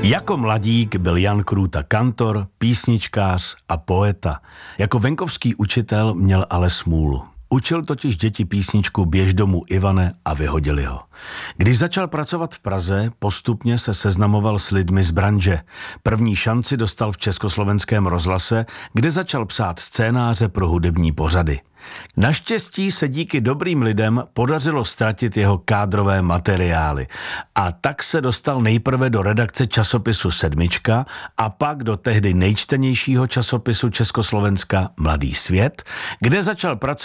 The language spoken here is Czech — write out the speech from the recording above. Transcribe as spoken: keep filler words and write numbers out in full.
Jako mladík byl Jan Krůta kantor, písničkář a poeta. Jako venkovský učitel měl ale smůlu. Učil totiž děti písničku Běž domů Ivane a vyhodili ho. Když začal pracovat v Praze, postupně se seznamoval s lidmi z branže. První šanci dostal v Československém rozhlase, kde začal psát scénáře pro hudební pořady. Naštěstí se díky dobrým lidem podařilo ztratit jeho kádrové materiály a tak se dostal nejprve do redakce časopisu Sedmička a pak do tehdy nejčtenějšího časopisu Československa Mladý svět, kde začal pracovat